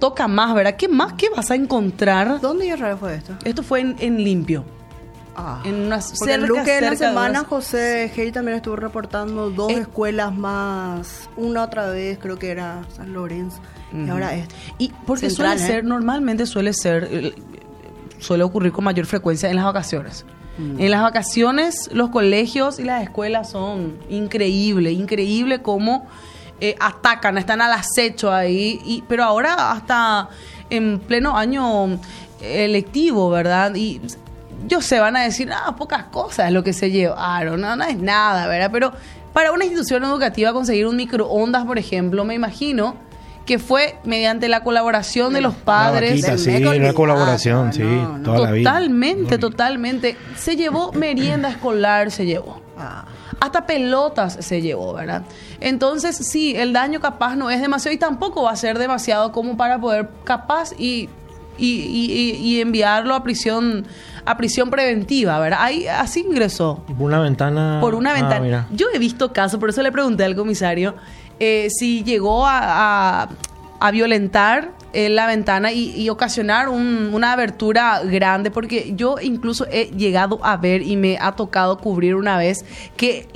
toca más, ¿verdad? ¿Qué más? ¿Qué vas a encontrar? ¿Dónde y Israel fue esto? Esto fue en Limpio. En una porque en Luque en la semana unas... José Hey también estuvo reportando 2 escuelas más, una otra vez creo que era San Lorenzo y ahora esta. Y porque Central, normalmente suele ocurrir con mayor frecuencia en las vacaciones. En las vacaciones los colegios y las escuelas son increíble cómo atacan, están al acecho ahí, pero ahora hasta en pleno año electivo, ¿verdad? Y yo sé, van a decir, pocas cosas es lo que se llevaron, no es nada, ¿verdad? Pero para una institución educativa conseguir un microondas, por ejemplo, me imagino que fue mediante la colaboración de los padres. Una colaboración, toda la vida. Totalmente. Se llevó merienda escolar, se llevó. Hasta pelotas se llevó, ¿verdad? Entonces, sí, el daño capaz no es demasiado y tampoco va a ser demasiado como para poder capaz y enviarlo a prisión preventiva, ¿verdad? Así ingresó. Por una ventana. Mira. Yo he visto casos, por eso le pregunté al comisario si llegó a violentar la ventana y ocasionar una abertura grande, porque yo incluso he llegado a ver y me ha tocado cubrir una vez que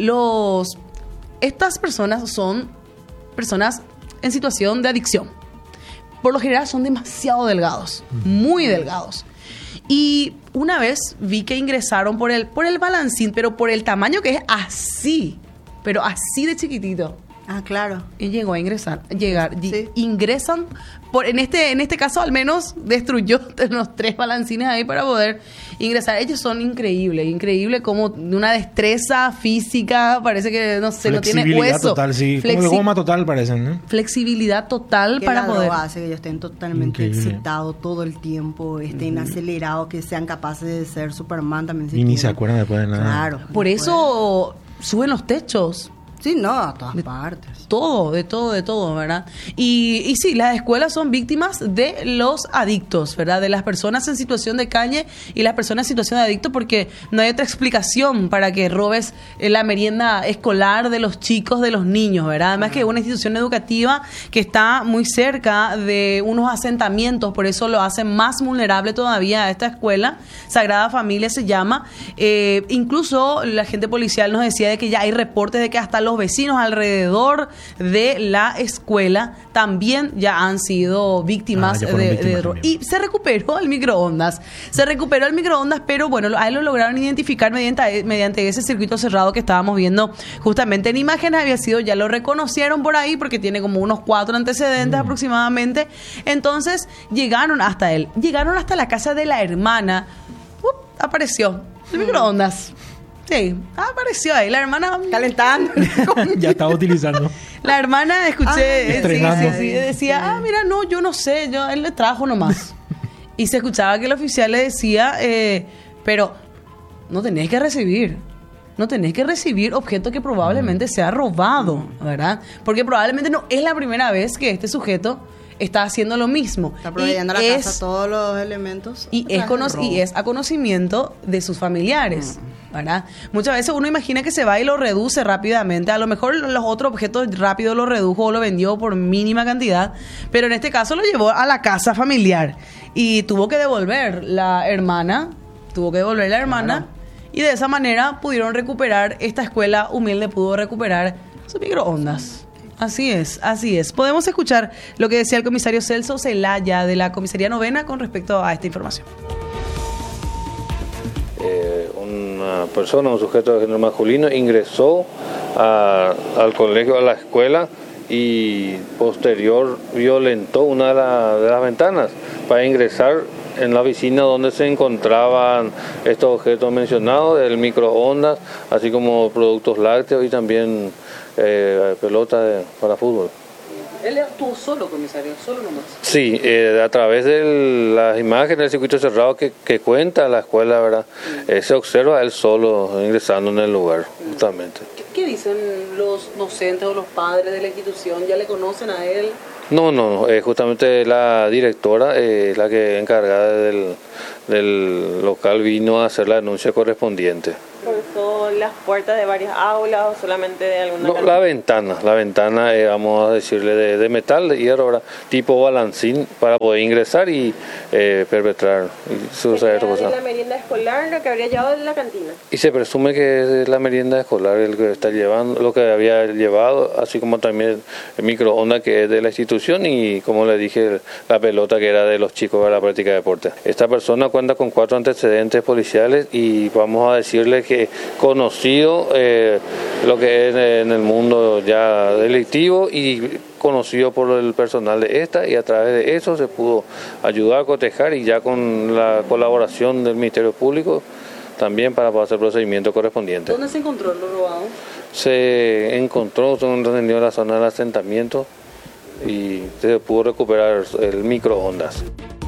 estas personas son personas en situación de adicción. Por lo general son demasiado delgados, muy delgados. Y una vez vi que ingresaron por el balancín, pero por el tamaño que es así, pero así de chiquitito. Claro. Y llegó a ingresar. Ingresan, en este caso al menos destruyó los 3 balancines ahí para poder ingresar. Ellos son increíbles como de una destreza física, parece que, no sé, no tiene hueso. Flexibilidad total, sí. Como de goma total parecen, ¿no? Flexibilidad total para poder... hace que ellos estén totalmente excitados todo el tiempo, estén acelerados, que sean capaces de ser Superman también. Y ni se acuerdan después de nada. Claro. Por eso suben los techos. Sí, no, a todas partes. De todo, ¿verdad? Y sí, las escuelas son víctimas de los adictos, ¿verdad? De las personas en situación de calle y las personas en situación de adicto, porque no hay otra explicación para que robes la merienda escolar de los chicos, de los niños, ¿verdad? Además que es una institución educativa que está muy cerca de unos asentamientos, por eso lo hace más vulnerable todavía a esta escuela. Sagrada Familia se llama. Incluso la gente policial nos decía de que ya hay reportes de que hasta los vecinos alrededor de la escuela también ya han sido víctimas de droga. Y se recuperó el microondas, pero bueno, a él lo lograron identificar mediante ese circuito cerrado que estábamos viendo justamente en imágenes. Ya lo reconocieron por ahí porque tiene como unos 4 antecedentes aproximadamente. Entonces llegaron hasta él, llegaron hasta la casa de la hermana. Apareció el microondas. Sí, apareció ahí. La hermana calentando. Ya estaba utilizando. La hermana, escuché, estrenando. decía, mira, no, yo no sé, él le trajo nomás. Y se escuchaba que el oficial le decía, pero no tenés que recibir objeto que probablemente sea robado, ¿verdad? Porque probablemente no es la primera vez que este sujeto está haciendo lo mismo. Está proveyendo a la casa todos los elementos. Y es a conocimiento de sus familiares, ¿verdad? Muchas veces uno imagina que se va y lo reduce rápidamente. A lo mejor los otros objetos rápido lo redujo o lo vendió por mínima cantidad, pero en este caso lo llevó a la casa familiar y tuvo que devolver la hermana. Claro. Y de esa manera pudieron recuperar, esta escuela humilde pudo recuperar sus microondas. Así es. Podemos escuchar lo que decía el comisario Celso Celaya de la Comisaría Novena con respecto a esta información. Una persona, un sujeto de género masculino, ingresó al colegio, a la escuela, y posterior violentó una de las ventanas para ingresar en la oficina donde se encontraban estos objetos mencionados, el microondas, así como productos lácteos y también pelotas para fútbol. ¿Él actuó solo, comisario? ¿Solo nomás? Sí, a través de las imágenes del circuito cerrado que cuenta la escuela, ¿verdad? Se observa él solo ingresando en el lugar, justamente. ¿Qué dicen los docentes o los padres de la institución? ¿Ya le conocen a él? No, justamente la directora, la que encargada del local, vino a hacer la denuncia correspondiente. Profesor, las puertas de varias aulas o solamente de alguna? No, la ventana, vamos a decirle de metal, de hierro, ¿verdad? Tipo balancín para poder ingresar y perpetrar y suceder estas cosas. ¿La merienda escolar lo que habría llevado de la cantina? Y se presume que es la merienda escolar el que está llevando, lo que había llevado, así como también el microondas que es de la institución y, como le dije, la pelota que era de los chicos de la práctica de deporte. Esta persona cuenta con 4 antecedentes policiales y vamos a decirle que conocido lo que es en el mundo ya delictivo y conocido por el personal de esta, y a través de eso se pudo ayudar a cotejar y ya con la colaboración del Ministerio Público también para hacer el procedimiento correspondiente. ¿Dónde se encontró lo robado? Se encontró, según entendido, en la zona del asentamiento y se pudo recuperar el microondas.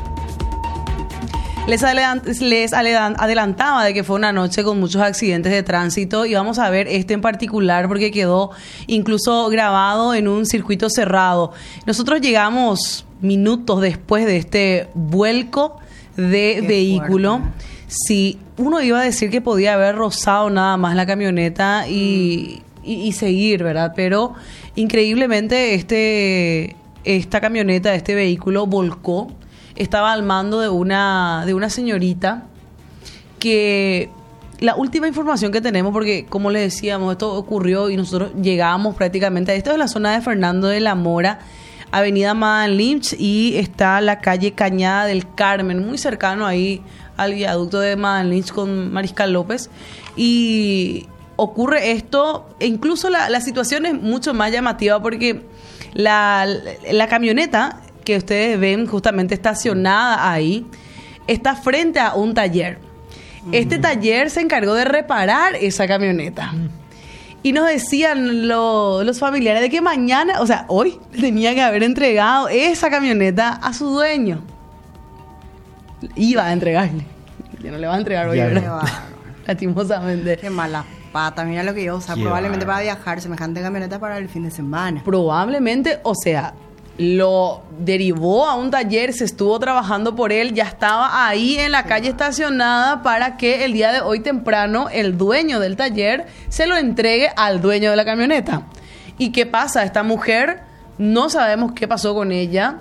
Les adelantaba de que fue una noche con muchos accidentes de tránsito y vamos a ver este en particular porque quedó incluso grabado en un circuito cerrado. Nosotros llegamos minutos después de este vuelco de vehículo. Fuerte. Sí, uno iba a decir que podía haber rozado nada más la camioneta y seguir, ¿verdad? Pero increíblemente esta camioneta, este vehículo volcó. Estaba al mando de una señorita que la última información que tenemos, porque como les decíamos, esto ocurrió y nosotros llegamos prácticamente a esto, es la zona de Fernando de la Mora, avenida Madame Lynch, y está la calle Cañada del Carmen, muy cercano ahí al viaducto de Madame Lynch con Mariscal López, y ocurre esto, e incluso la situación es mucho más llamativa porque la camioneta que ustedes ven justamente estacionada ahí, está frente a un taller. Este taller se encargó de reparar esa camioneta. Y nos decían los familiares de que mañana, o sea, hoy tenía que haber entregado esa camioneta a su dueño. Iba a entregarle. Ya no le va a entregar hoy, ¿verdad? Lastimosamente. Qué mala pata. Mira lo que iba a usar probablemente para viajar, semejante camioneta para el fin de semana. Probablemente, o sea, lo derivó a un taller, se estuvo trabajando por él, ya estaba ahí en la calle estacionada para que el día de hoy temprano el dueño del taller se lo entregue al dueño de la camioneta. ¿Y qué pasa? Esta mujer, no sabemos qué pasó con ella.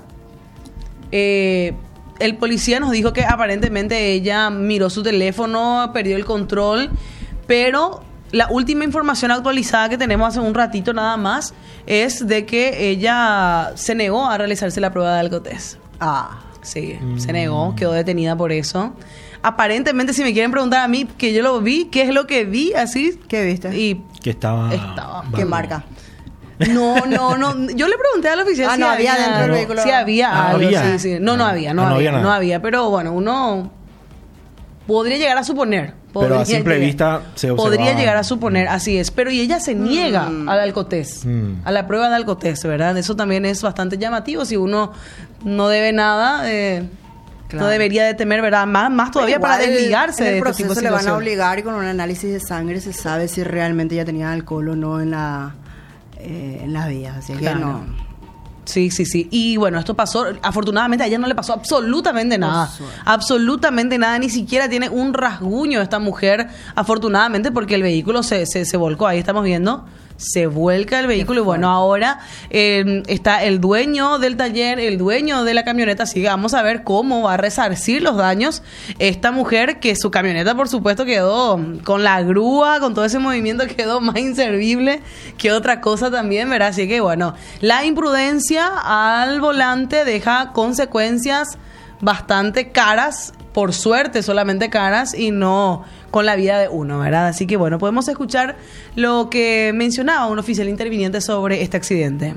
El policía nos dijo que aparentemente ella miró su teléfono, perdió el control, pero la última información actualizada que tenemos hace un ratito nada más es de que ella se negó a realizarse la prueba de alcotest. Sí, se negó, quedó detenida por eso. Aparentemente, si me quieren preguntar a mí, que yo lo vi, ¿qué es lo que vi? Así. ¿Qué viste? Y que estaba ¿qué marca? No. Yo le pregunté al oficial si no había dentro del vehículo. Si había algo. ¿Había? Sí. No había. Pero bueno, uno podría llegar a suponer. Pero a simple vista se observaba. Podría llegar a suponer, así es. Pero y ella se niega al alcotest, a la prueba de alcotest, ¿verdad? Eso también es bastante llamativo. Si uno no debe nada, no debería de temer, ¿verdad? Más todavía para desligarse de este tipo de situación. En el proceso le van a obligar y con un análisis de sangre se sabe si realmente ella tenía alcohol o no en las vías. Así que no. Sí. Y bueno, esto pasó, afortunadamente a ella no le pasó absolutamente nada. Absolutamente nada, ni siquiera tiene un rasguño esta mujer, afortunadamente, porque el vehículo se volcó, ahí estamos viendo. Se vuelca el vehículo y bueno, ahora está el dueño del taller, el dueño de la camioneta, así que vamos a ver cómo va a resarcir los daños esta mujer, que su camioneta por supuesto quedó con la grúa, con todo ese movimiento quedó más inservible que otra cosa también, ¿verdad? Así que bueno, la imprudencia al volante deja consecuencias bastante caras, por suerte solamente caras y no con la vida de uno, ¿verdad? Así que bueno, podemos escuchar lo que mencionaba un oficial interviniente sobre este accidente.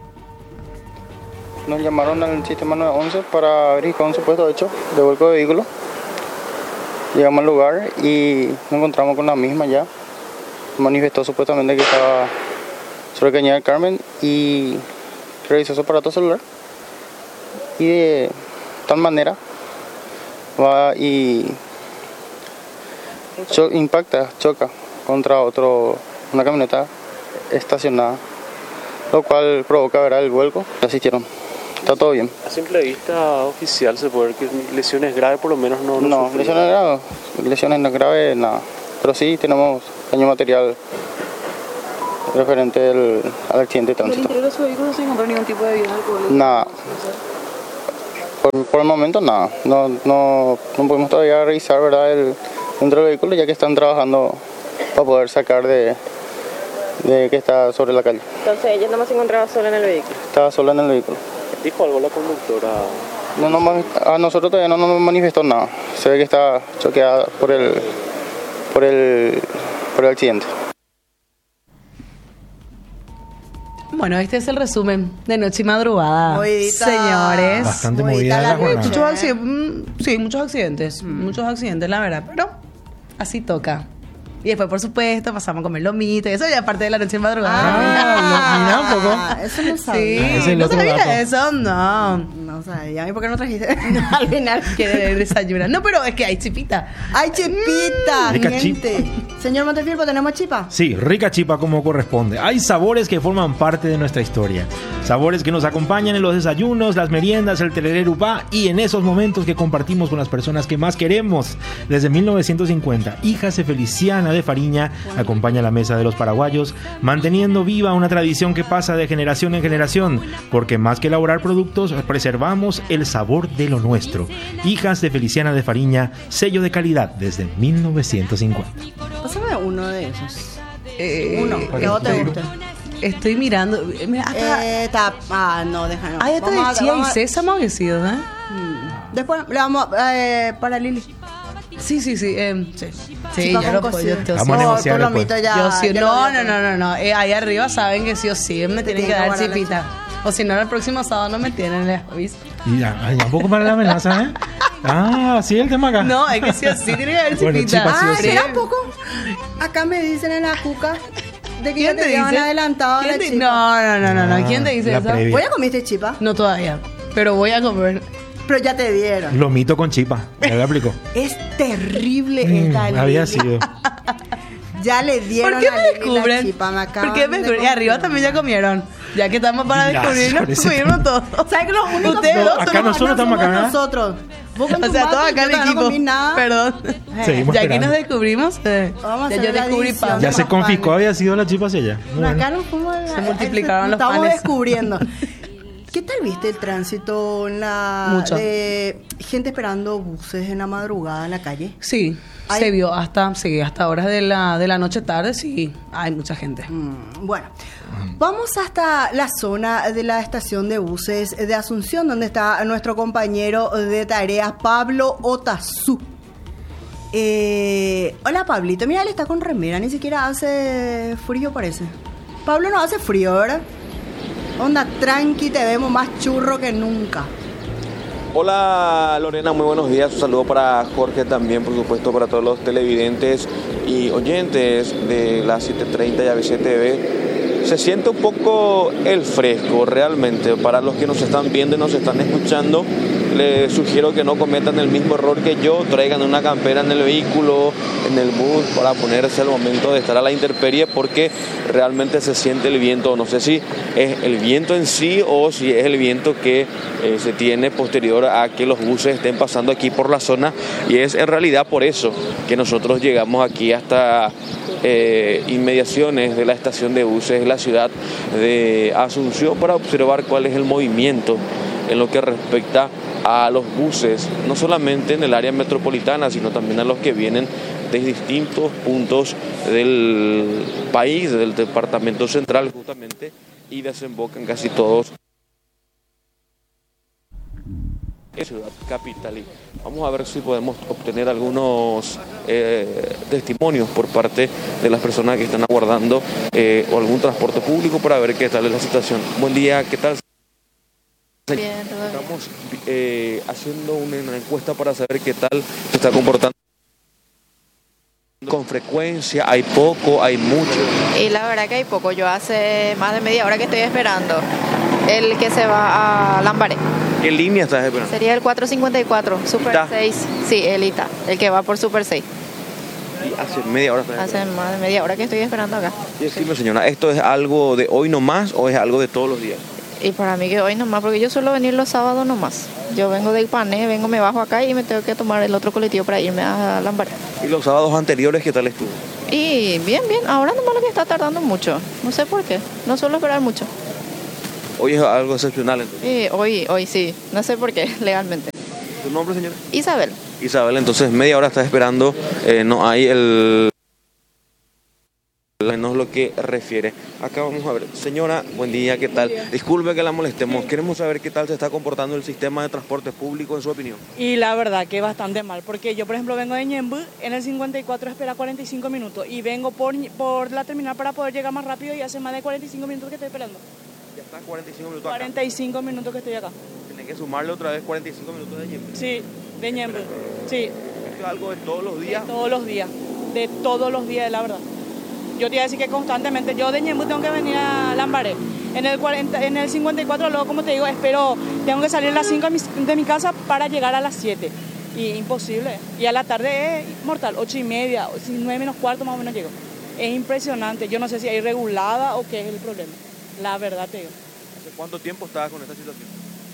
Nos llamaron al sistema 911 para verificar un supuesto hecho de vuelco de vehículo. Llegamos al lugar y nos encontramos con la misma ya. Manifestó supuestamente que estaba sobre Cañada del Carmen y revisó su aparato celular. Y de tal manera va y choca contra una camioneta estacionada, lo cual provoca, ¿verdad?, el vuelco. Asistieron. Está todo bien. A simple vista oficial se puede ver que lesiones graves por lo menos no lesiones graves nada. Pero sí tenemos daño material referente al accidente de ¿En el tránsito. interior de su vehículo no se encontró ningún tipo de bebidas alcohólicas? Nada. Por el momento nada. No podemos todavía revisar, ¿verdad? Dentro del vehículo, ya que están trabajando para poder sacar de que está sobre la calle. Entonces ella nada más se encontraba sola en el vehículo. Estaba sola en el vehículo. ¿Dijo algo la conductora? A nosotros todavía no nos manifestó nada. Se ve que está choqueada por el accidente. Bueno, este es el resumen de noche y madrugada. Movidita. Señores. Bastante Movidita movida la la jornada. noche. Muchos accidentes, sí, muchos accidentes, la verdad, pero así toca. Y después, por supuesto, pasamos a comer lomito y eso ya parte de la noche y madrugada. Mira un poco. Eso no Sí, sabía. ese es el ¿no otro sabía dato. eso? No. No sabía. ¿Y por qué no trajiste? Al final quiere desayunar. No, pero es que hay chipita. ¡Ay, chipita! Rica Gente. Señor Montefilpo, ¿tenemos chipa? Sí, rica chipa como corresponde. Hay sabores que forman parte de nuestra historia. Sabores que nos acompañan en los desayunos, las meriendas, el terererupá y en esos momentos que compartimos con las personas que más queremos. Desde 1950, Hijas de Feliciana de Fariña acompaña la mesa de los paraguayos, manteniendo viva una tradición que pasa de generación en generación, porque más que elaborar productos, preservamos el sabor de lo nuestro. Hijas de Feliciana de Fariña, sello de calidad desde 1950. Pásame uno de esos. Eh, Uno, que a vos te guste. Estoy mirando. Mira, hasta. No, déjalo. Hay hasta de chía y sésamo que sí, ¿verdad? Después le vamos para Lili. Sí. Sí, Chipa ya con lo cocido. puedo. Yo Vamos a negociar por después. lomito ya. Yo sí, ya no, lo no, no. Ahí arriba saben que sí o sí me tienen que dar guardar la chipita. O si no, el próximo sábado no me tienen, ¿les aviso? Y ya, un poco para la amenaza, ¿eh? Así es el tema acá. No, es que sí o sí tiene que haber Bueno, chipita. chipa, sí o sí. ¿será poco? Acá me dicen en la cuca de que ya ¿Quién te te llevan dice? adelantado ¿Quién la te- chipa. No. ¿Quién te dice La eso? previa. ¿Vos ya comiste chipa? No todavía, pero voy a comer. Pero ya te dieron. Lomito con chipa. Ya le aplicó. Es terrible esta Había Lili. sido. Ya le dieron ¿Por qué a me Lili la descubren? chipa. Me acaban ¿Por qué me de descubren? Y arriba confirmar. también ya comieron. Ya que estamos para Ya, descubrirnos, sobre ese comieron todos. ¿Sabes que los únicos Ustedes que dos no acá somos- nosotros estamos acá, somos ¿eh? nosotros. Vos con O tu sea, vato, todos acá yo el todavía no equipo. comí nada. Perdón. Seguimos Ya aquí esperando. nos descubrimos. Vamos a Ya hacer yo la descubrí división. pan. Ya se Los confiscó, panes. había sido la chipa hacia allá. Muy bueno. Acá nos fuimos a- Se multiplicaron los estamos panes. descubriendo. ¿Qué tal viste el tránsito Mucho. de gente esperando buses en la madrugada en la calle? Sí, Hay- se vio hasta horas de la noche tarde, sí, hay mucha gente. Bueno, vamos hasta la zona de la estación de buses de Asunción, donde está nuestro compañero de tareas, Pablo Otazú. Hola, Pablito. Mira, él está con remera, ni siquiera hace frío, parece. Pablo no hace frío, ¿verdad? Onda, tranqui, te vemos más churro que nunca. Hola Lorena, muy buenos días. Un saludo para Jorge también, por supuesto, para todos los televidentes y oyentes de la 730 y ABC TV. Se siente un poco el fresco realmente. Para los que nos están viendo y nos están escuchando, les sugiero que no cometan el mismo error que yo. Traigan una campera en el vehículo, en el bus, para ponerse al momento de estar a la intemperie, porque realmente se siente el viento. No sé si es el viento en sí o si es el viento que se tiene posterior a que los buses estén pasando aquí por la zona, y es en realidad por eso que nosotros llegamos aquí hasta inmediaciones de la estación de buses de la ciudad de Asunción para observar cuál es el movimiento en lo que respecta a los buses, no solamente en el área metropolitana, sino también a los que vienen de distintos puntos del país, del departamento central justamente, y desembocan casi todos en Ciudad Capital. Y vamos a ver si podemos obtener algunos testimonios por parte de las personas que están aguardando o algún transporte público para ver qué tal es la situación. Buen día, ¿qué tal? Bien, todo bien. Estamos haciendo una encuesta para saber qué tal se está comportando. Con frecuencia, hay poco, hay mucho. Y la verdad que hay poco. Yo hace más de media hora que estoy esperando el que se va a Lambaré. ¿Qué línea estás esperando? Sería el 454, Super ¿Ita? 6. Sí, el ITA, el que va por Super 6. Y hace media hora estás Hace esperando. más de media hora que estoy esperando acá. Y decime, señora, ¿esto es algo de hoy nomás o es algo de todos los días? Y para mí que hoy nomás, porque yo suelo venir los sábados nomás. Yo vengo de Ipané, me bajo acá y me tengo que tomar el otro colectivo para irme a Lambaré. ¿Y los sábados anteriores qué tal estuvo? Y bien, ahora nomás lo que está tardando mucho. No sé por qué, no suelo esperar mucho. Hoy es algo excepcional entonces. Y hoy sí, no sé por qué, legalmente. ¿Tu nombre, señora? Isabel. Isabel, entonces media hora está esperando, no hay menos lo que refiere. Acá vamos a ver, señora, buen día, ¿qué tal? Disculpe que la molestemos, queremos saber qué tal se está comportando el sistema de transporte público en su opinión. Y la verdad que bastante mal, porque yo por ejemplo vengo de Ñemby, en el 54 espera 45 minutos y vengo por la terminal para poder llegar más rápido y hace más de 45 minutos que estoy esperando. Ya está 45 minutos acá. 45 minutos que estoy acá. Tiene que sumarle otra vez 45 minutos de Ñemby. Sí, de Ñemby, sí. ¿Esto es algo de todos los días? De todos los días, la verdad. Yo te iba a decir que constantemente, yo de Ñemby tengo que venir a Lambaré. En el 54, luego como te digo, tengo que salir a las 5 de mi casa para llegar a las 7. Y imposible. Y a la tarde es mortal, 8:30, 9 menos cuarto más o menos llego. Es impresionante. Yo no sé si hay regulada o qué es el problema. La verdad te digo. ¿Hace cuánto tiempo estabas con esta situación?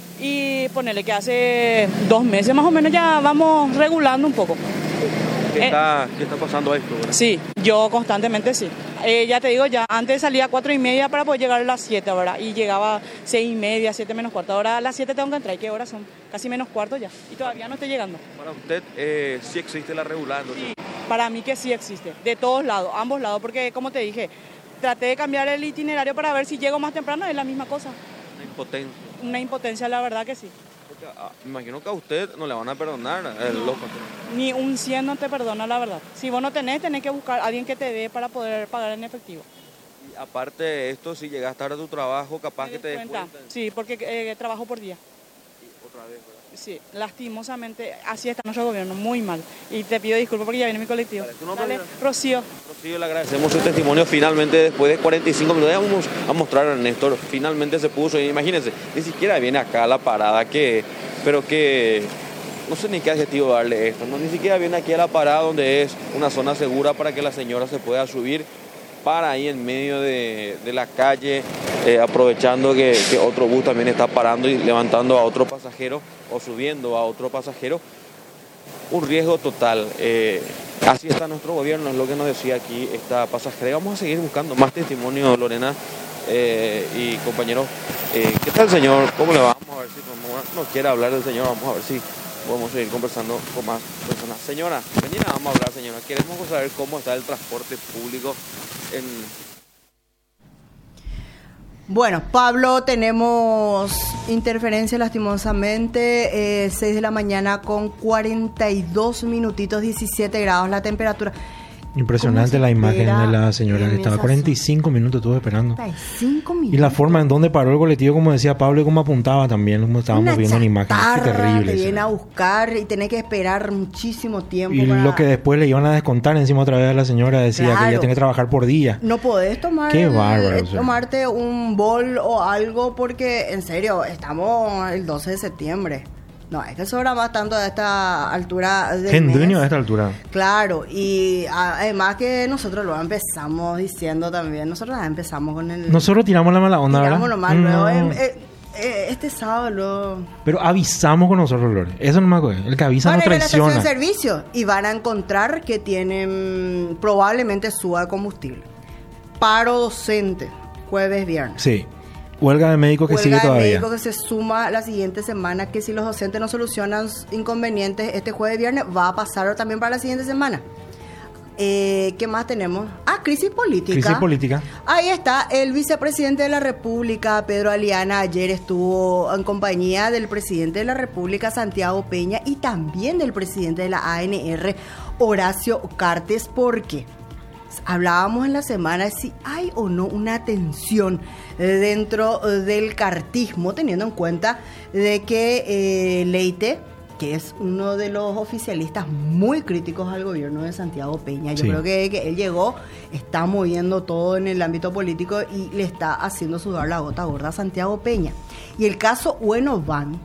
Y ponele que hace 2 meses más o menos ya vamos regulando un poco. ¿Qué está pasando esto, verdad? Sí, yo constantemente sí. Ya te digo, ya antes salía a 4:30 para poder llegar a las 7, ¿verdad? Y llegaba 6:30, 7 menos cuarto. Ahora a las 7 tengo que entrar. ¿Y qué horas son? Casi menos cuarto ya. Y todavía no estoy llegando. Para usted sí existe la regulada. Sí, para mí que sí existe. De todos lados, ambos lados. Porque como te dije, traté de cambiar el itinerario para ver si llego más temprano. Es la misma cosa. Una impotencia. Una impotencia, la verdad que sí. Porque, me imagino que a usted no le van a perdonar los patrones. Ni un 100 no te perdona, la verdad. Si vos no tenés que buscar a alguien que te dé para poder pagar en efectivo. Y aparte de esto, si llegas tarde a tu trabajo, capaz que te des cuenta. Sí, porque trabajo por día. Y otra vez, ¿verdad? Sí, lastimosamente, así está nuestro gobierno, muy mal. Y te pido disculpas porque ya viene mi colectivo. Vale, ¿tu nombre? Rocío. Rocío, le agradecemos su testimonio. Finalmente, después de 45 minutos, vamos a mostrar a Néstor. Finalmente se puso, y imagínense, ni siquiera viene acá a la parada, pero que no sé ni qué adjetivo darle esto, ¿no? Ni siquiera viene aquí a la parada donde es una zona segura para que la señora se pueda subir, para ahí en medio de la calle, aprovechando que otro bus también está parando y levantando a otro pasajero o subiendo a otro pasajero. Un riesgo total. Así está nuestro gobierno, es lo que nos decía aquí esta pasajera. Vamos a seguir buscando más testimonio, Lorena y compañeros. ¿Qué tal, señor? ¿Cómo le va? Vamos a ver si no quiere hablar del señor, vamos a ver si podemos seguir conversando con más personas. Señora, venid, vamos a hablar, señora. Queremos saber cómo está el transporte público en... Bueno, Pablo, tenemos interferencia lastimosamente, 6 de la mañana con 42 minutitos, 17 grados la temperatura. Impresionante la imagen de la señora que estaba 45 minutos, estuvo esperando. 45 minutos. Y la forma en donde paró el colectivo, como decía Pablo, y como apuntaba también, como estábamos viendo en imagen. Qué terrible. Te viene a buscar y tenés que esperar muchísimo tiempo. Y lo que después le iban a descontar encima otra vez a la señora, decía que ella tiene que trabajar por día. No podés tomar Qué bárbaro, tomarte un bol o algo porque, en serio, estamos el 12 de septiembre. No, es que sobra más tanto a esta altura del Genduño a esta altura. Claro, y además que nosotros lo empezamos diciendo también, nosotros empezamos con el... Nosotros tiramos la mala onda, tiramos ¿verdad? Tiramos lo mal, este sábado luego... Pero avisamos con nosotros, Lore. Eso no me acuerdo. El que avisa no traiciona. Van a ir a la estación de servicio y van a encontrar que tienen probablemente suba de combustible. Paro docente, jueves, viernes. Sí. Huelga de médicos que sigue todavía. Huelga de médicos que se suma la siguiente semana, que si los docentes no solucionan inconvenientes este jueves, viernes, va a pasar también para la siguiente semana. ¿Qué más tenemos? Crisis política. Crisis política. Ahí está, el vicepresidente de la República, Pedro Aliana, ayer estuvo en compañía del presidente de la República, Santiago Peña, y también del presidente de la ANR, Horacio Cartes, porque hablábamos en la semana de si hay o no una tensión dentro del cartismo, teniendo en cuenta de que Leite, que es uno de los oficialistas muy críticos al gobierno de Santiago Peña. Yo creo que él llegó, está moviendo todo en el ámbito político y le está haciendo sudar la gota gorda a Santiago Peña. Y el caso Bueno Van,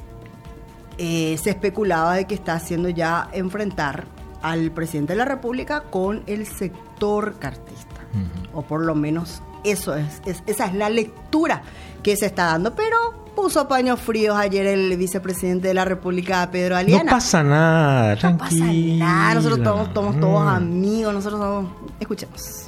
se especulaba de que está haciendo ya enfrentar al presidente de la República con el sector cartista, o por lo menos esa es la lectura que se está dando, pero puso paños fríos ayer el vicepresidente de la República, Pedro Aliana. No pasa nada, tranquila. No pasa nada, nosotros somos todos amigos, nosotros somos... Escuchemos.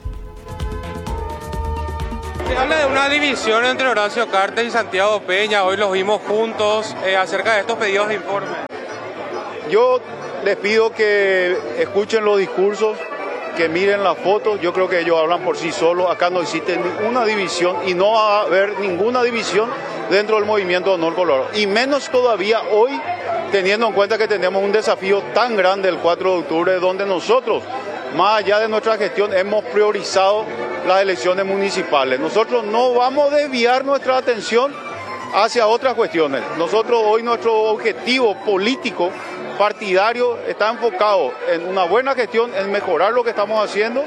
Se habla de una división entre Horacio Cartes y Santiago Peña, hoy los vimos juntos, acerca de estos pedidos de informe. Yo les pido que escuchen los discursos, que miren las fotos, yo creo que ellos hablan por sí solos, acá no existe ninguna división y no va a haber ninguna división dentro del movimiento Honor Colorado, y menos todavía hoy, teniendo en cuenta que tenemos un desafío tan grande el 4 de octubre, donde nosotros, más allá de nuestra gestión, hemos priorizado las elecciones municipales. Nosotros no vamos a desviar nuestra atención hacia otras cuestiones. Nosotros hoy nuestro objetivo político partidario está enfocado en una buena gestión, en mejorar lo que estamos haciendo,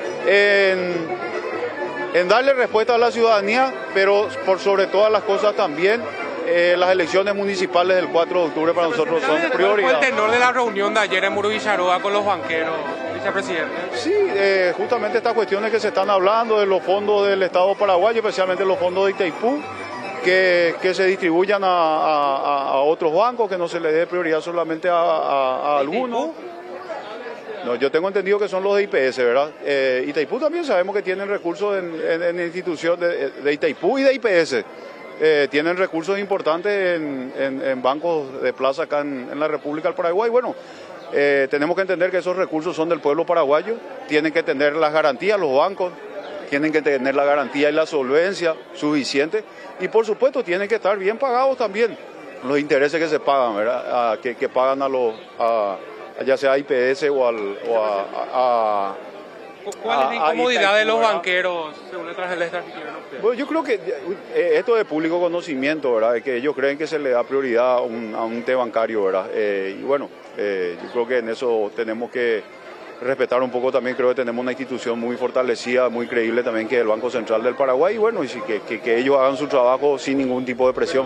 en darle respuesta a la ciudadanía, pero por sobre todas las cosas también las elecciones municipales del 4 de octubre para nosotros son prioridad. ¿Cuál fue el tenor de la reunión de ayer en Muruguicharoa con los banqueros, vicepresidente? Sí, justamente estas cuestiones que se están hablando de los fondos del Estado paraguayo, especialmente los fondos de Itaipú, que se distribuyan a otros bancos, que no se les dé prioridad solamente a algunos. No, yo tengo entendido que son los de IPS, ¿verdad? Itaipú también sabemos que tienen recursos en institución de Itaipú y de IPS. Tienen recursos importantes en bancos de plaza acá en la República del Paraguay. Bueno, tenemos que entender que esos recursos son del pueblo paraguayo, tienen que tener las garantías los bancos, tienen que tener la garantía y la solvencia suficiente y por supuesto tienen que estar bien pagados también los intereses que se pagan, ¿verdad? Que pagan ya sea a IPS o a ¿Cuál es la incomodidad de los banqueros según la estrategia? Bueno, yo creo que esto es público conocimiento, ¿verdad? Es que ellos creen que se le da prioridad a un té bancario, ¿verdad? Y bueno, yo creo que en eso tenemos que respetar un poco también. Creo que tenemos una institución muy fortalecida, muy creíble también, que es el Banco Central del Paraguay, y bueno, y que ellos hagan su trabajo sin ningún tipo de presión.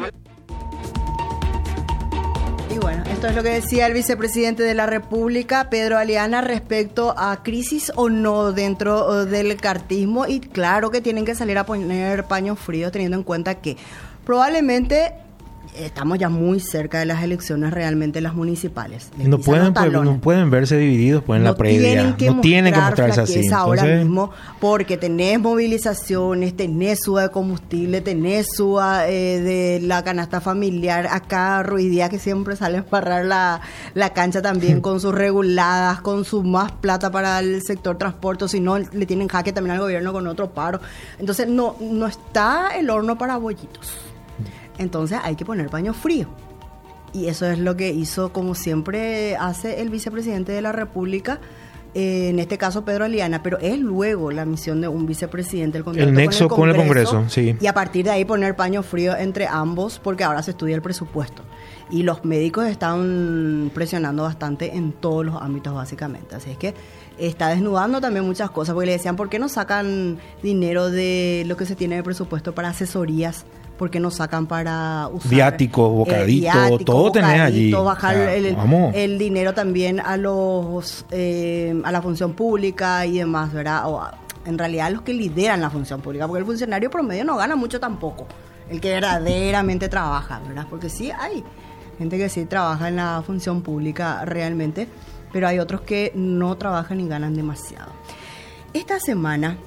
Y bueno, esto es lo que decía el vicepresidente de la República, Pedro Aliana, respecto a crisis o no dentro del cartismo, y claro que tienen que salir a poner paños fríos teniendo en cuenta que probablemente estamos ya muy cerca de las elecciones realmente las municipales. No pueden verse divididos pues en la previa. No tienen que mostrarse así. Ahora mismo, porque tenés movilizaciones, tenés suba de combustible, tenés suba de la canasta familiar. Acá Ruiz Díaz, que siempre sale a embarrar la cancha también con sus reguladas, con su más plata para el sector transporte, si no le tienen jaque también al gobierno con otro paro. Entonces no está el horno para bollitos. Entonces hay que poner paño frío. Y eso es lo que hizo, como siempre hace el vicepresidente de la República, en este caso Pedro Aliana, pero es luego la misión de un vicepresidente, el nexo con el Congreso, sí. Y a partir de ahí poner paño frío entre ambos, porque ahora se estudia el presupuesto. Y los médicos están presionando bastante en todos los ámbitos básicamente. Así es que está desnudando también muchas cosas, porque le decían, ¿por qué no sacan dinero de lo que se tiene de presupuesto para asesorías? ¿Por qué no sacan para usar viáticos, bocaditos, todo tenés allí? Bajar el dinero también a la función pública y demás, ¿verdad? En realidad los que lideran la función pública, porque el funcionario promedio no gana mucho tampoco, el que verdaderamente trabaja, ¿verdad? Porque sí hay gente que sí trabaja en la función pública realmente, pero hay otros que no trabajan y ganan demasiado. Esta semana,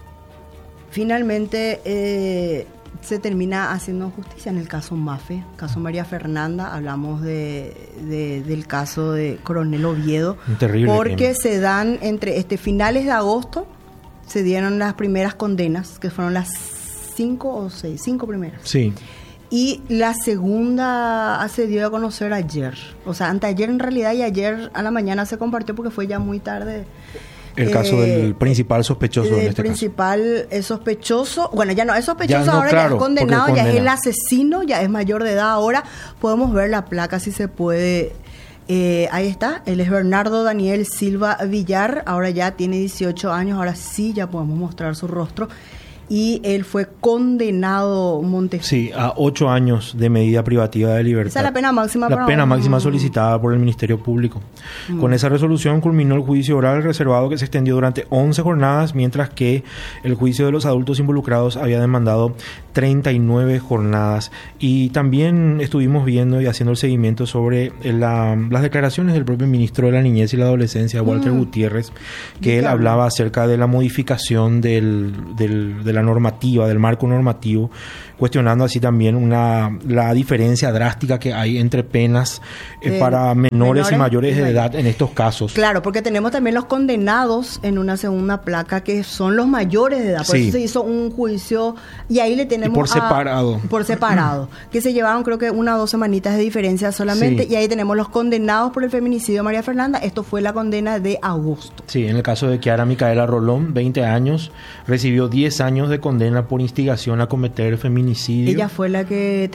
finalmente, se termina haciendo justicia en el caso Mafe, caso María Fernanda. Hablamos del caso de Coronel Oviedo, porque se dan entre finales de agosto, se dieron las primeras condenas, que fueron las 5 primeras. Sí. Y la segunda se dio a conocer ayer, o sea, anteayer en realidad, y ayer a la mañana se compartió porque fue ya muy tarde. El caso del principal sospechoso en este caso. El principal sospechoso, bueno, ya no es sospechoso, ahora ya es condenado, ya es el asesino, ya es mayor de edad. Ahora podemos ver la placa si se puede. Ahí está, él es Bernardo Daniel Silva Villar, ahora ya tiene 18 años, ahora sí ya podemos mostrar su rostro. y él fue condenado, Sí, a 8 años de medida privativa de libertad. Esa es la pena máxima. La pena máxima solicitada por el Ministerio Público. Con esa resolución culminó el juicio oral reservado que se extendió durante 11 jornadas, mientras que el juicio de los adultos involucrados había demandado 39 jornadas. Y también estuvimos viendo y haciendo el seguimiento sobre las declaraciones del propio ministro de la Niñez y la Adolescencia, Walter Gutiérrez, que él hablaba acerca de la modificación de la normativa, del marco normativo, cuestionando así también la diferencia drástica que hay entre penas para menores y mayores de edad en estos casos. Claro, porque tenemos también los condenados en una segunda placa que son los mayores de edad. Por eso se hizo un juicio y ahí le tenemos por separado, que se llevaron creo que 1 o 2 semanitas de diferencia solamente, y ahí tenemos los condenados por el feminicidio de María Fernanda. Esto fue la condena de agosto. Sí, en el caso de Kiara Micaela Rolón, 20 años, recibió 10 años de condena por instigación a cometer feminicidio. Ella fue la que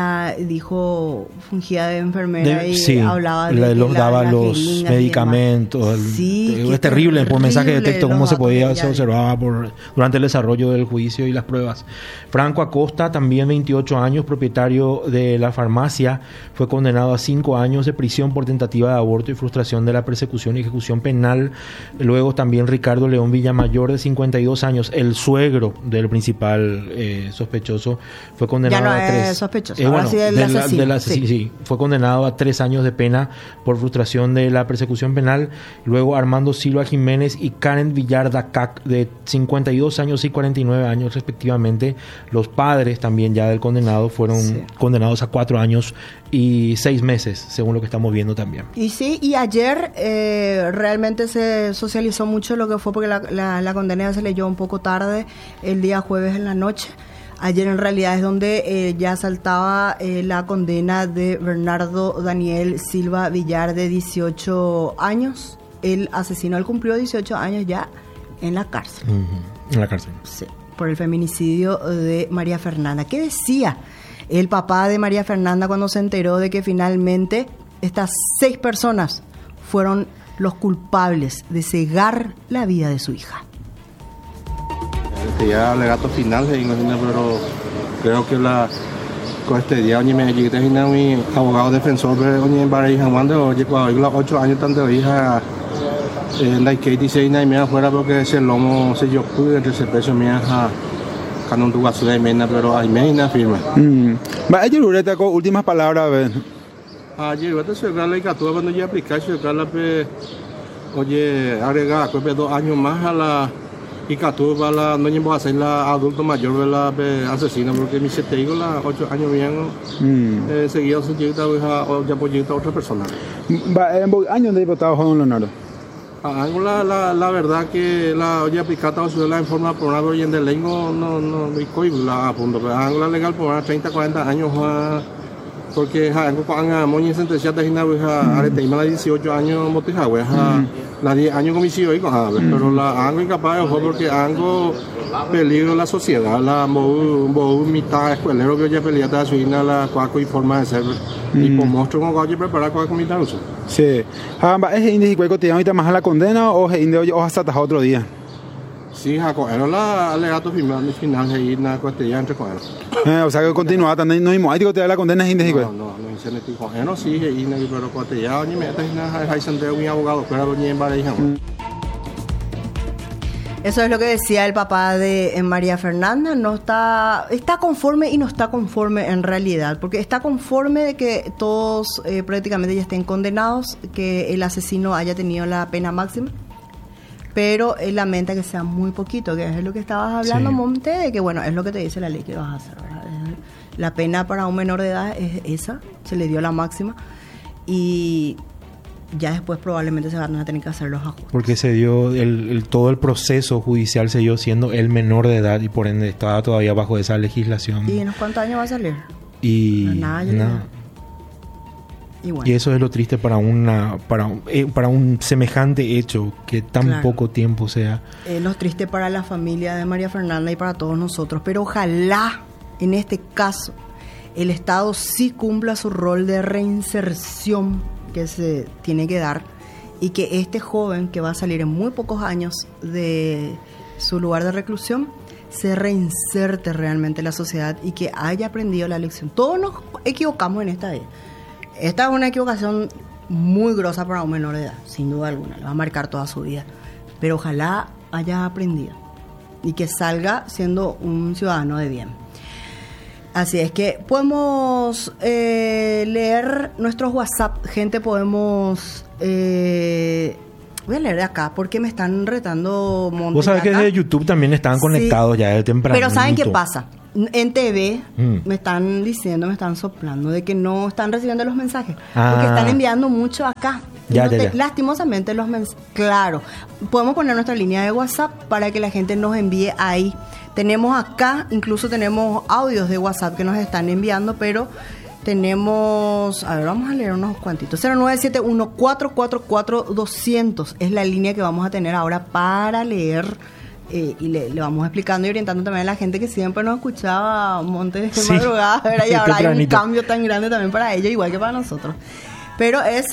dijo, fungía de enfermera y hablaba daba los medicamentos. Es terrible por mensaje de texto cómo se observaba durante el desarrollo del juicio y las pruebas. Franco Acosta, también 28 años, propietario de la farmacia, fue condenado a 5 años de prisión por tentativa de aborto y frustración de la persecución y ejecución penal. Luego también Ricardo León Villamayor, de 52 años, el suegro del principal sospechoso, fue condenado a 3. Sospechoso. Ahora sí del asesino. Sí, fue condenado a 3 años de pena por frustración de la persecución penal. Luego Armando Silva Jiménez y Karen Villar Dacac, de 52 años y 49 años respectivamente. Los padres también ya del condenado fueron condenados a 4 años y 6 meses, según lo que estamos viendo también. Y ayer realmente se socializó mucho lo que fue, porque la condena se leyó un poco tarde, el día jueves en la noche. Ayer en realidad es donde ya saltaba la condena de Bernardo Daniel Silva Villar, de 18 años. El asesino, él cumplió 18 años ya en la cárcel. En la cárcel. Sí, por el feminicidio de María Fernanda. ¿Qué decía el papá de María Fernanda cuando se enteró de que finalmente estas 6 personas fueron los culpables de cegar la vida de su hija? Ya alegato final, pero creo que con este día me llegué a mi abogado defensor de Barry Jamando, llevo 8 años tanto hija en la que dice y me afuera porque se lomo se yo pude entre ese peso me ha canon tu gasto de mena, pero hay mena firma. Va ayer ureta con últimas palabras. Ayer ureta se grala y cató cuando ya aplicaste grala oye agrega pues 2 años más a la y cató para la no llevo a ser la adulto mayor de la asesina, porque mi se te digo la 8 años bien seguía su llegada ya por llegar a otra persona. Va en años de diputado Juan Leonardo. La verdad que la olla picata o suela en forma por una y en el lengo no la apunto, pero la legal por 30 40 años porque algo cuando muy sentencia de hina arete y la 18 años motija la 10 años comisión y pero la algo incapaz porque algo peligro la sociedad la mitad escuelero que ya pelea ta suina la cuaco y forma de ser y por monstruo como que preparar con comida uso. Sí. ¿Es índice cueco te ahorita más a la condena o es índice o hasta otro día? Sí, era la alegato final de ir a Costellá entre con o sea que continúa también no mismo hay que te da la condena es índice no sí pero Costellá ni me hay Santiago mi abogado pero ni en Barija. Eso es lo que decía el papá de María Fernanda. No está conforme y no está conforme en realidad, porque está conforme de que todos prácticamente ya estén condenados, que el asesino haya tenido la pena máxima, pero él lamenta que sea muy poquito, que es lo que estabas hablando, Monte, de que bueno, es lo que te dice la ley que vas a hacer, ¿verdad? La pena para un menor de edad es esa, se le dio la máxima y ya después probablemente se van a tener que hacer los ajustes. Porque se dio todo el proceso judicial se dio siendo el menor de edad y por ende estaba todavía bajo esa legislación. ¿Y en cuántos años va a salir? Y nada. Y eso es lo triste para un semejante hecho que tan poco tiempo sea. Es lo triste para la familia de María Fernanda y para todos nosotros, pero ojalá en este caso el Estado sí cumpla su rol de reinserción que se tiene que dar y que este joven que va a salir en muy pocos años de su lugar de reclusión se reinserte realmente en la sociedad y que haya aprendido la lección. Todos nos equivocamos en esta vida. Esta es una equivocación muy grosa para un menor de edad, sin duda alguna, le va a marcar toda su vida. Pero ojalá haya aprendido y que salga siendo un ciudadano de bien. Así es que podemos leer nuestros WhatsApp, gente, podemos... voy a leer de acá porque me están retando un montón. Vos sabés que desde YouTube también estaban conectados ya de temprano. Pero ¿saben qué pasa? En TV me están diciendo, me están soplando de que no están recibiendo los mensajes. Porque están enviando mucho acá. Ya. Lastimosamente los mensajes. Claro, podemos poner nuestra línea de WhatsApp para que la gente nos envíe ahí. Tenemos acá, incluso tenemos audios de WhatsApp que nos están enviando, pero tenemos, a ver, vamos a leer unos cuantitos. 0971-444-200 es la línea que vamos a tener ahora para leer. Y le vamos explicando y orientando también a la gente que siempre nos escuchaba un montón de madrugada, ¿verdad? Y ahora hay un cambio tan grande también para ellos, igual que para nosotros. Pero es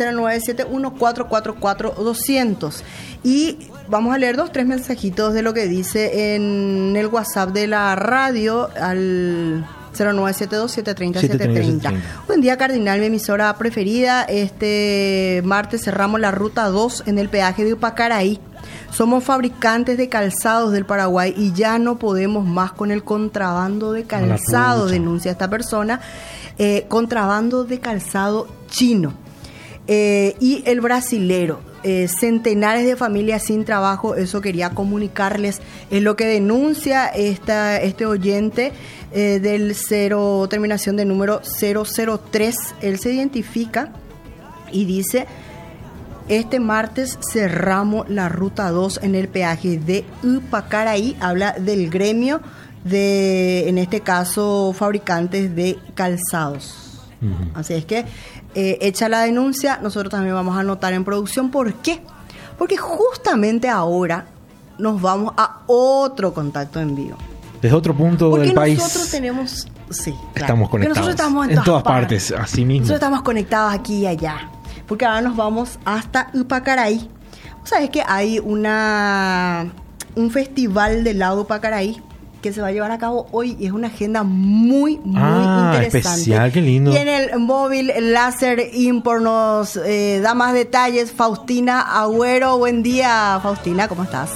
0971-444-200. Y vamos a leer 2-3 mensajitos de lo que dice en el WhatsApp de la radio al 0972-730-730. Buen día, Cardinal, mi emisora preferida. Este martes cerramos la ruta 2 en el peaje de Upacaraí. Somos fabricantes de calzados del Paraguay y ya no podemos más con el contrabando de calzado, denuncia esta persona. Contrabando de calzado chino. Y el brasilero. Centenares de familias sin trabajo, eso quería comunicarles, es lo que denuncia este oyente del terminación de número 003. Él se identifica y dice: este martes cerramos la ruta 2 en el peaje de Upacaraí. Habla del gremio de, en este caso, fabricantes de calzados. Así es que hecha la denuncia, nosotros también vamos a anotar en producción. ¿Por qué? Porque justamente ahora nos vamos a otro contacto en vivo. Desde otro punto del país. Porque nosotros tenemos... Sí, claro. Estamos conectados. Nosotros estamos en todas partes, así mismo. Nosotros estamos conectados aquí y allá. Porque ahora nos vamos hasta Upacaraí. ¿Sabes que hay un festival del lago Upacaraí que se va a llevar a cabo hoy? Y es una agenda muy interesante. Especial, qué lindo. Y en el móvil Láser Import nos da más detalles Faustina Agüero. Buen día, Faustina, ¿cómo estás?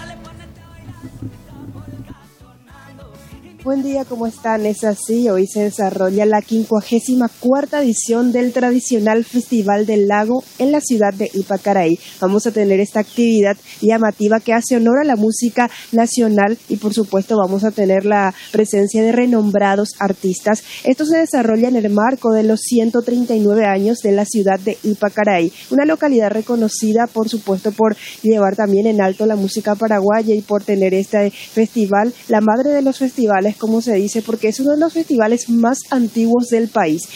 Buen día, ¿cómo están? Es así, hoy se desarrolla la 54ª edición del tradicional Festival del Lago en la ciudad de Upacaraí. Vamos a tener esta actividad llamativa que hace honor a la música nacional y por supuesto vamos a tener la presencia de renombrados artistas. Esto se desarrolla en el marco de los 139 años de la ciudad de Upacaraí, una localidad reconocida por supuesto por llevar también en alto la música paraguaya y por tener este festival, la madre de los festivales, como se dice, porque es uno de los festivales más antiguos del país.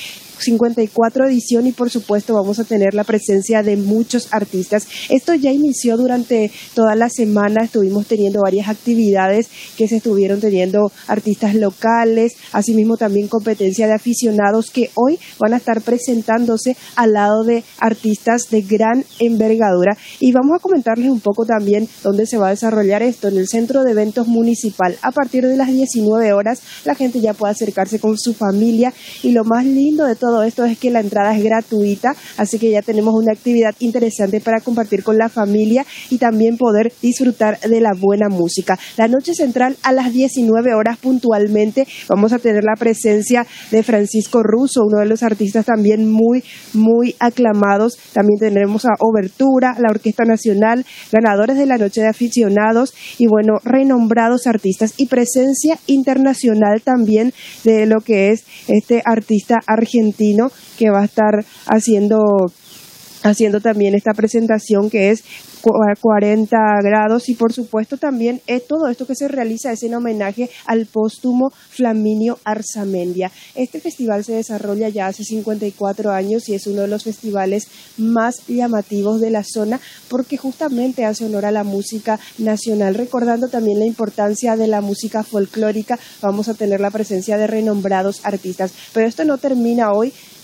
54 edición y por supuesto vamos a tener la presencia de muchos artistas. Esto ya inició durante toda la semana, estuvimos teniendo varias actividades que se estuvieron teniendo artistas locales, asimismo también competencia de aficionados que hoy van a estar presentándose al lado de artistas de gran envergadura y vamos a comentarles un poco también dónde se va a desarrollar esto, en el Centro de Eventos Municipal. A partir de las 19 horas la gente ya puede acercarse con su familia y lo más lindo de todo esto es que la entrada es gratuita, así que ya tenemos una actividad interesante para compartir con la familia y también poder disfrutar de la buena música. La noche central a las 19 horas puntualmente vamos a tener la presencia de Francisco Russo, uno de los artistas también muy aclamados. También tendremos a Obertura, la Orquesta Nacional, ganadores de la Noche de Aficionados y bueno, renombrados artistas y presencia internacional también de lo que es este artista argentino que va a estar haciendo también esta presentación que es 40 grados y por supuesto también todo esto que se realiza es en homenaje al póstumo Flaminio Arzamendia. Este festival se desarrolla ya hace 54 años y es uno de los festivales más llamativos de la zona porque justamente hace honor a la música nacional, recordando también la importancia de la música folclórica. Vamos a tener la presencia de renombrados artistas, pero esto no termina hoy.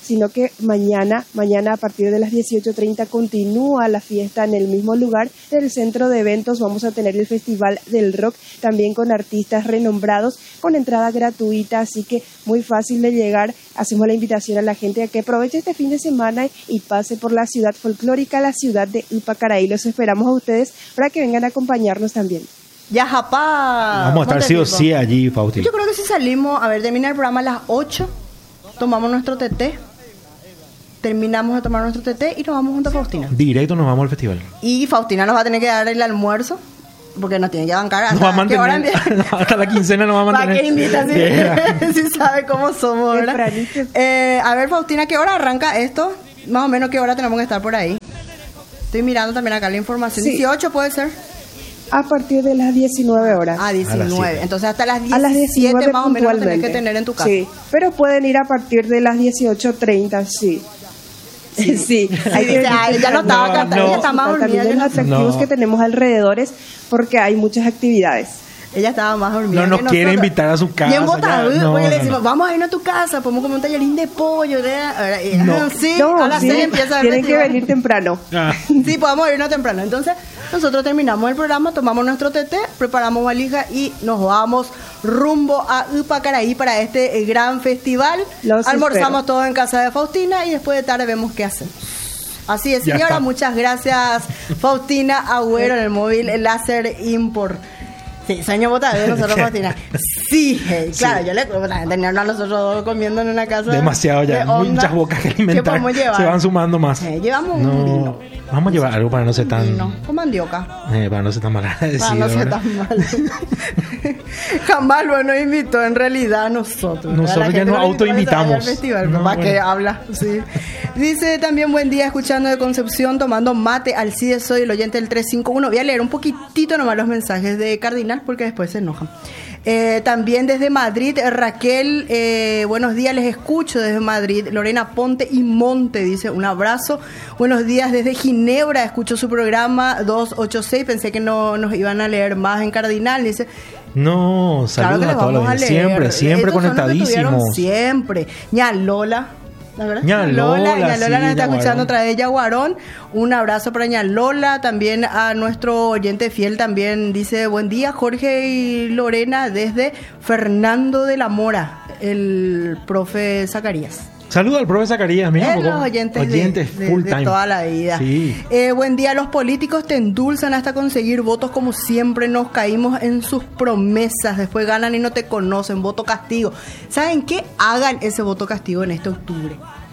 sino que mañana a partir de las 18:30 continúa la fiesta en el mismo lugar del centro de eventos. Vamos a tener el Festival del Rock, también con artistas renombrados, con entrada gratuita, así que muy fácil de llegar. Hacemos la invitación a la gente a que aproveche este fin de semana y pase por la ciudad folclórica, la ciudad de Ypacaraí. Los esperamos a ustedes para que vengan a acompañarnos también. Ya, japá. Vamos a estar sí o sí allí, Fausti. Yo creo que si salimos, termina el programa a las 8, tomamos nuestro TT, terminamos de tomar nuestro TT y nos vamos junto a Faustina. Directo nos vamos al festival. Y Faustina nos va a tener que dar el almuerzo, porque nos tiene que bancar hasta nos va a mantener, hasta la quincena nos va a mantener. ¿Para qué invita si sabe cómo somos, verdad? A ver, Faustina, ¿qué hora arranca esto? Más o menos, ¿qué hora tenemos que estar por ahí? Estoy mirando también acá la información. Sí. 18 puede ser. A partir de las 19 horas. 19. Entonces hasta las 17 más o menos lo tenés que tener en tu casa. Sí, pero pueden ir a partir de las 18:30, sí. Sí. Ya no estaba cantando, ella está más dormida. También de los atractivos que tenemos alrededores, porque hay muchas actividades. Ella estaba más dormida. No nos quiere invitar a su casa. Bien botado, porque le decimos, vamos a irnos a tu casa, podemos comer un tallerín de pollo. Sí, a las 6 empieza a tienen que venir temprano. Sí, podemos irnos temprano. Entonces, nosotros terminamos el programa, tomamos nuestro TT, preparamos valija y nos vamos rumbo a Ypacaraí para este gran festival. Almorzamos todo en casa de Faustina y después de tarde vemos qué hacemos. Así es, señora. Muchas gracias, Faustina Agüero, en el móvil el Láser Import. Sí, sueño botadero nosotros, Faustina. Sí, claro, yo le teníamos a nosotros dos comiendo en una casa. Demasiado ya, muchas bocas que alimentar. Se van sumando más. Llevamos un vino. Vamos a llevar algo para no ser tan... No, con mandioca. Para no ser tan mal agradecido. Para no ser tan mal. Jamás lo nos invitó en realidad a nosotros. Nosotros ya nos autoinvitamos. ¿Para qué habla? Sí. Dice también, buen día, escuchando de Concepción, tomando mate. Alcides, soy el oyente del 351. Voy a leer un poquitito nomás los mensajes de Cardinal porque después se enojan. También desde Madrid, Raquel, buenos días, les escucho desde Madrid. Lorena Ponte y Monte dice, un abrazo. Buenos días desde Ginebra, escucho su programa 286, pensé que no nos iban a leer más en Cardinal, dice. No, saludos claro a todos los días, siempre conectadísimos. Siempre. Ña Lola. Ña Lola nos está escuchando otra vez, Yaguarón. Un abrazo para Ña Lola. También a nuestro oyente fiel también dice, buen día, Jorge y Lorena, desde Fernando de la Mora, el profe Zacarías. Saludos al profe Zacarías, mira. Los oyentes full time. De toda la vida. Sí. Buen día, los políticos te endulzan hasta conseguir votos como siempre, nos caímos en sus promesas, después ganan y no te conocen, voto castigo. ¿Saben qué? Hagan ese voto castigo en este octubre.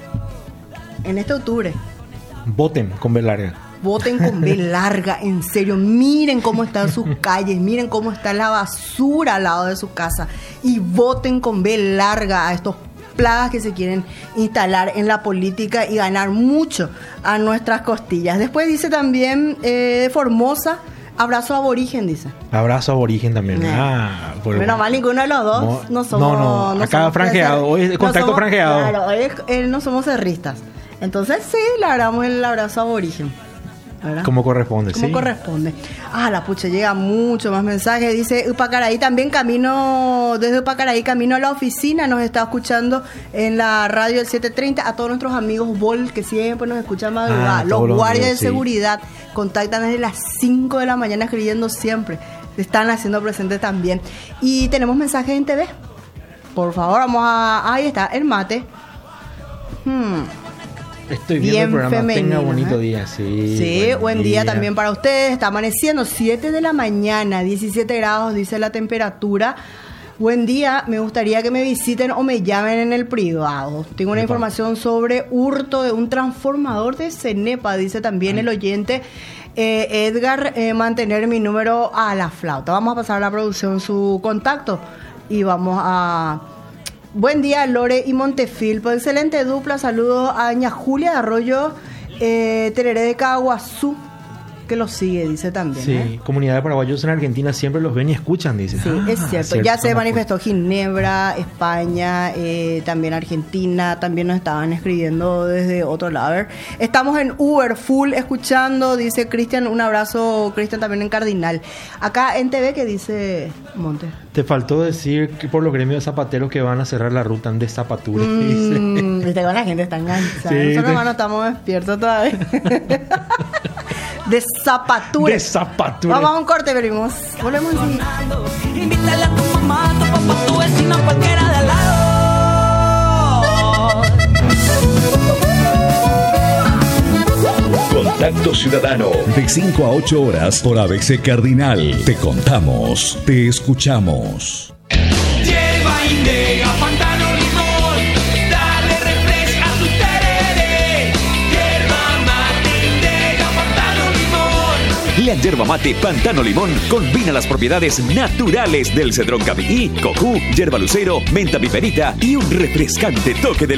Voten con B larga. Voten con B larga, en serio. Miren cómo están sus calles, miren cómo está la basura al lado de su casa. Y voten con B larga a estos plagas que se quieren instalar en la política y ganar mucho a nuestras costillas. Después dice también Formosa, abrazo aborigen, dice. Abrazo aborigen también. Menos mal, ninguno de los dos no somos... No, acá somos franjeado, hoy es contacto franjeado. Claro, hoy no somos cerristas. Entonces sí, le damos el abrazo aborigen. ¿Verdad? Como corresponde, sí. Como corresponde. La pucha, llega mucho más mensajes. Dice Ypacaraí también desde Ypacaraí camino a la oficina. Nos está escuchando en la radio del 730. A todos nuestros amigos Vol que siempre nos escuchan madrugada. Los guardias de seguridad contactan desde las 5 de la mañana escribiendo siempre. Se están haciendo presentes también. Y tenemos mensajes en TV. Por favor, ahí está, el mate. Estoy viendo el programa, femenino, tenga bonito día, sí, buen día también para ustedes. Está amaneciendo 7 de la mañana, 17 grados dice la temperatura. Buen día, me gustaría que me visiten o me llamen en el privado. Tengo una información sobre hurto de un transformador de Cenepa, dice también el oyente Edgar, mantener mi número a la flauta. Vamos a pasar a la producción su contacto y vamos a... Buen día, Lore y Montefilpo. Excelente dupla. Saludos a Ña Julia de Arroyo Tereré de Caguazú. que los sigue, dice también. Sí, comunidad de paraguayos en Argentina siempre los ven y escuchan, dice. Sí, es cierto. Ya se manifestó Ginebra, España, también Argentina, también nos estaban escribiendo desde otro lado. A ver, estamos en Uber full escuchando, dice Cristian, un abrazo, Cristian, también en Cardinal. Acá en TV, ¿qué dice Monte? Te faltó decir que por los gremios de zapateros que van a cerrar la ruta de zapatura. Viste, la gente está enganchada. Sí, Nosotros nomás no estamos despiertos todavía. De zapatura. De zapatura. Vamos a un corte, venimos. Volvemos enseguida. Invítale a tu mamá, a tu papá, a tu vecino, cualquiera de al lado. Contacto Ciudadano, de 5 a 8 horas por ABC Cardinal. Te contamos, te escuchamos. Hierba indega, pantano, limón, dale refresh a tu tereré. Hierba mate, indega, pantano, limón. La yerba mate Pantano Limón combina las propiedades naturales del cedrón capií, cojú, yerba lucero, menta piperita y un refrescante toque de